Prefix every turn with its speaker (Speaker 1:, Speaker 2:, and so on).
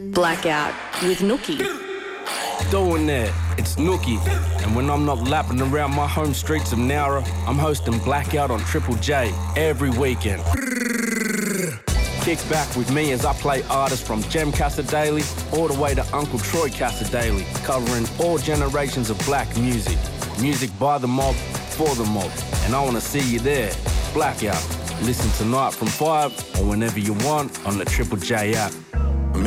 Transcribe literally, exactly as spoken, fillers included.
Speaker 1: Blackout with Nookie.
Speaker 2: Doing it, it's Nookie. And when I'm not lapping around my home streets of Nowra, I'm hosting Blackout on Triple J every weekend. Kick back with me as I play artists from Jem Casadei all the way to Uncle Troy Casadei, covering all generations of black music. Music by the mob, for the mob. And I want to see you there. Blackout. Listen tonight from five or whenever you want on the Triple J app.